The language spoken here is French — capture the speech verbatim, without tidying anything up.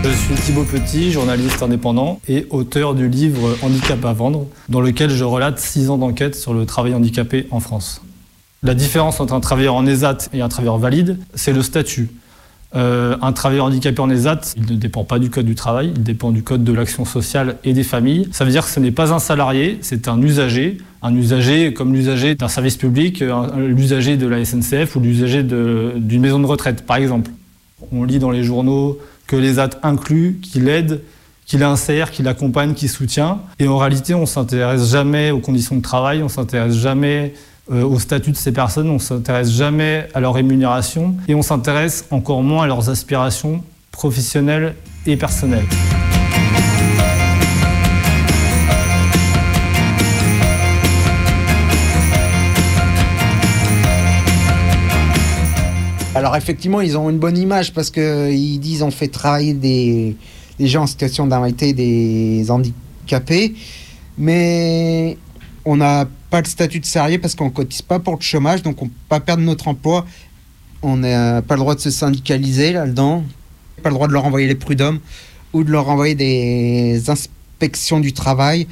Je suis Thibaut Petit, journaliste indépendant et auteur du livre Handicap à vendre, dans lequel je relate six ans d'enquête sur le travail handicapé en France. La différence entre un travailleur en ESAT et un travailleur valide, c'est le statut. Euh, un travailleur handicapé en ESAT, il ne dépend pas du code du travail, il dépend du code de l'action sociale et des familles. Ça veut dire que ce n'est pas un salarié, c'est un usager. Un usager comme l'usager d'un service public, un, l'usager de la S N C F ou l'usager de, d'une maison de retraite, par exemple. On lit dans les journaux que l'ESAT inclut, qu'il aide, qu'il insère, qu'il accompagne, qu'il soutient. Et en réalité, on ne s'intéresse jamais aux conditions de travail, on ne s'intéresse jamais Euh, au statut de ces personnes, on ne s'intéresse jamais à leur rémunération et on s'intéresse encore moins à leurs aspirations professionnelles et personnelles. Alors effectivement, ils ont une bonne image parce qu'ils disent on fait travailler des, des gens en situation d'invalidité, des handicapés, mais on n'a pas le statut de salarié parce qu'on ne cotise pas pour le chômage, donc on ne peut pas perdre notre emploi. On n'a pas le droit de se syndicaliser là-dedans, pas le droit de leur envoyer les prud'hommes ou de leur envoyer des inspections du travail.